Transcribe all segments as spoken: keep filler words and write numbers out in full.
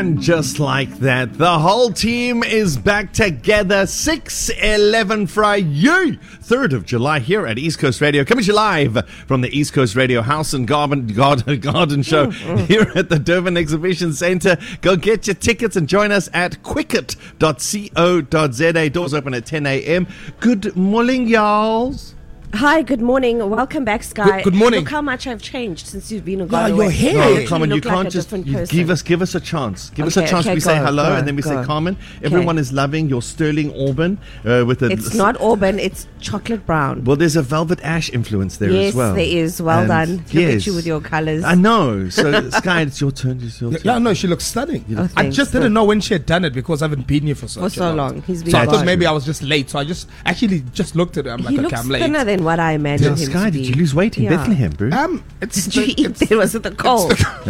And just like that, the whole team is back together. six eleven Friday, third of July, here at East Coast Radio. Coming to you live from the East Coast Radio House and Garden, Garden, Garden Show here at the Durban Exhibition Centre. Go get your tickets and join us at quicket dot co dot za. Doors open at ten a.m. Good morning, y'all. Hi, good morning. Welcome back, Sky. Good, good morning. Look how much I've changed since you've been Yeah, gone your away. hair. No, You Carmen, you, look like can't a just different you person. give us give us a chance. Give us a Okay, chance. okay, we say go, hello go, and then we go. say Carmen. Okay. Everyone is loving your sterling Auburn uh, with a. It's not Auburn, it's chocolate brown. Well, there's a velvet ash influence there yes, as well. there is. Well And done. Look yes. at you with your colours. I know. So, Sky, it's your turn. It's your turn. Yeah, no, she looks stunning. Oh, I thanks. just didn't know when she had done it because I haven't been here for so, For so long. He's been So I gone. thought maybe I was just late. So I just actually just looked at it. I'm He like, okay, looks I'm late. thinner than what I imagined Yeah, him Sky, to did be. you lose weight in Yeah. Bethlehem, bro? Um, it's Did you the- eat it's- it? Was it the cold?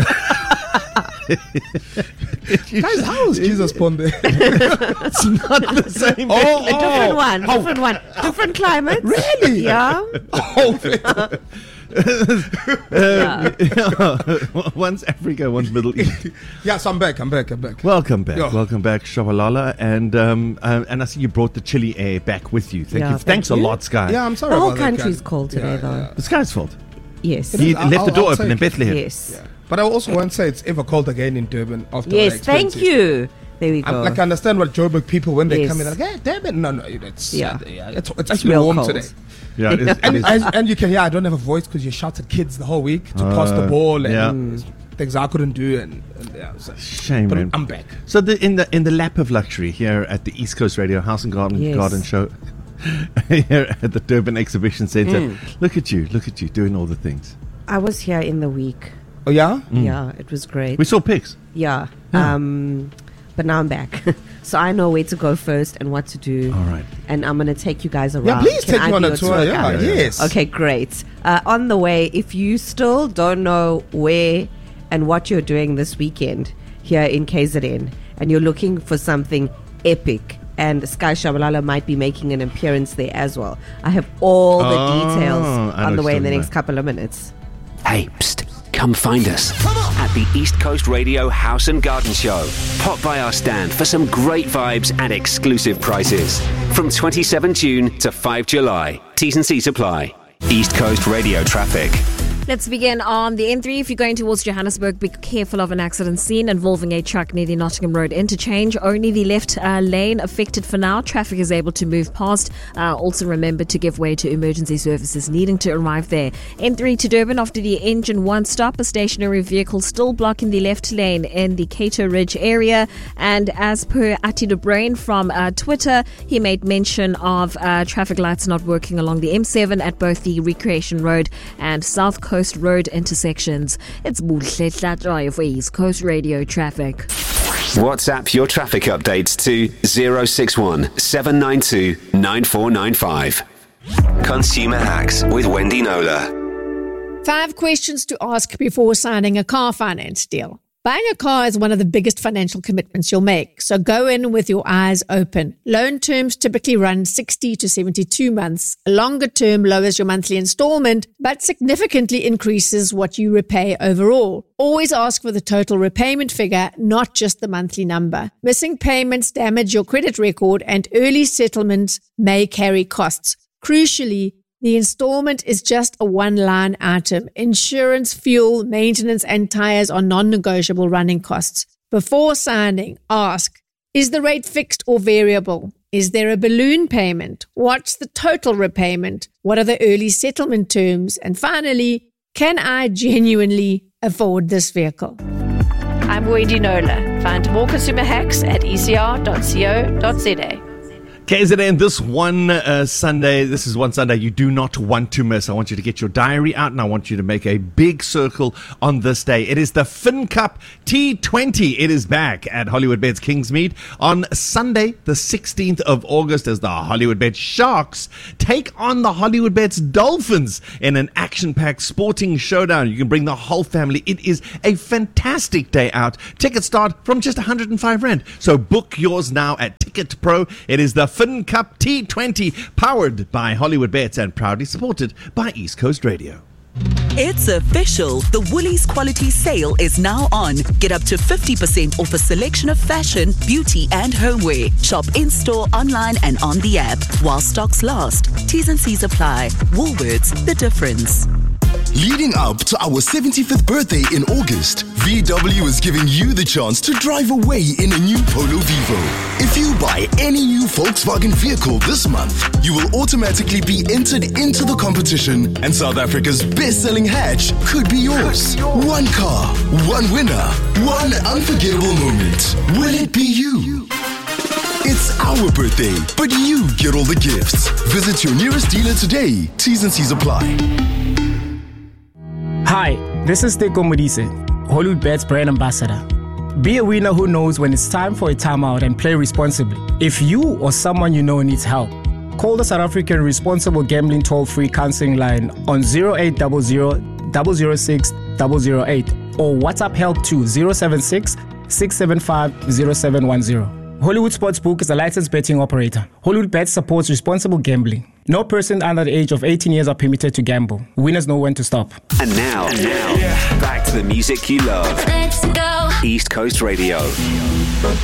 Guys, how was Jesus born there? It's not the same. Oh, A different one. Oh. Different one. Different climate. Really? Yeah. Oh, Uh, one's Africa, one's Middle East. yeah, so I'm back. I'm back. I'm back. Welcome back, Yeah. welcome back, Shabalala, and um, uh, and I see you brought the chili air back with you. Thank Yeah, you. thank Thanks a you. lot, Sky. Yeah, I'm sorry The whole about that, country's guys. cold today, Yeah, though. yeah. It's Sky's fault. Yes. He I'll- left the I'll- door I'll open in take it. Bethlehem. Yes. Yeah. But I also won't say it's ever cold again in Durban after Yes, our thank experiences. you. There we I'm, go. like I understand what Joburg people when they Yes. come in, they're like, hey, Durban. No, no, it's Yeah. uh, yeah, it's, it's actually real warm cold. today. Yeah, it is, it And, is. and, and you can hear I don't have a voice because you shouted kids the whole week to pass the Uh, ball and yeah. things I couldn't do and, and yeah, so. Shame, But man. I'm back. So the, in the in the lap of luxury here at the East Coast Radio House and Garden Yes. Garden Show, here at the Durban Exhibition Centre. Mm. Look at you, look at you doing all the things. I was here in the week. Oh yeah? Yeah, it was great. We saw pics. Yeah. Yeah. Um, but now I'm back. So I know where to go first and what to do. All right. And I'm going to take you guys around. Yeah, please Can take I me on be a your tour. Yeah, guide? Yeah, yeah. yes. Okay, great. Uh, on the way, if you still don't know where and what you're doing this weekend here in K Z N and you're looking for something epic, and Sky Shabalala might be making an appearance there as well, I have all the Oh, details I know on the what way you're in the talking next about. couple of minutes. Hey, psst, come find us at the East Coast Radio House and Garden Show. Pop by our stand for some great vibes and exclusive prices. From twenty-seventh June to fifth July. T's and C's apply. East Coast Radio traffic. Let's begin on the N three. If you're going towards Johannesburg, be careful of an accident scene involving a truck near the Nottingham Road interchange. Only the left uh, lane affected for now. Traffic is able to move past. Uh, also remember to give way to emergency services needing to arrive there. N three to Durban after the engine one stop. A stationary vehicle still blocking the left lane in the Cato Ridge area. And as per Ati de Brain from uh, Twitter, he made mention of uh, traffic lights not working along the M seven at both the Recreation Road and South Coast Road intersections. It's Buhle Hlatshwayo for East Coast Radio traffic. WhatsApp your traffic updates to zero six one seven nine two nine four nine five. Consumer Hacks with Wendy Nola. Five questions to ask before signing a car finance deal. Buying a car is one of the biggest financial commitments you'll make, so go in with your eyes open. Loan terms typically run sixty to seventy-two months. A longer term lowers your monthly installment, but significantly increases what you repay overall. Always ask for the total repayment figure, not just the monthly number. Missing payments damage your credit record, and early settlements may carry costs. Crucially, the installment is just a one-line item. Insurance, fuel, maintenance, and tires are non-negotiable running costs. Before signing, ask, is the rate fixed or variable? Is there a balloon payment? What's the total repayment? What are the early settlement terms? And finally, can I genuinely afford this vehicle? I'm Wendy Nola. Find more consumer hacks at e c r dot co dot z a. K Z N, this one uh, Sunday, this is one Sunday you do not want to miss. I want you to get your diary out and I want you to make a big circle on this day. It is the FinCup T twenty. It is back at Hollywood Bets Kingsmead on Sunday, the sixteenth of August, as the Hollywood Bets Sharks take on the Hollywood Bets Dolphins in an action-packed sporting showdown. You can bring the whole family. It is a fantastic day out. Tickets start from just one hundred five rand. So book yours now at Ticket Pro. It is the FinCup T twenty, powered by Hollywood Bets and proudly supported by East Coast Radio. It's official. The Woolies Quality Sale is now on. Get up to fifty percent off a selection of fashion, beauty and homeware. Shop in-store, online and on the app. While stocks last. T's and C's apply. Woolworths, the difference. Leading up to our seventy-fifth birthday in August, V W is giving you the chance to drive away in a new Polo Vivo. If you buy any new Volkswagen vehicle this month, you will automatically be entered into the competition and South Africa's best-selling hatch could be yours. One car, one winner, one unforgettable moment. Will it be you? It's our birthday, but you get all the gifts. Visit your nearest dealer today. T's and C's apply. Hi, this is Teko Modise, Hollywood Bet's brand ambassador. Be a winner who knows when it's time for a timeout and play responsibly. If you or someone you know needs help, call the South African Responsible Gambling Toll-Free Counseling Line on zero eight zero zero, zero zero six, zero zero eight or WhatsApp help to zero seven six, six seven five, zero seven one zero. Hollywood Sportsbook is a licensed betting operator. Hollywood Bet supports responsible gambling. No person under the age of eighteen years are permitted to gamble. Winners know when to stop. And now, and now, back to the music you love. Let's go. East Coast Radio.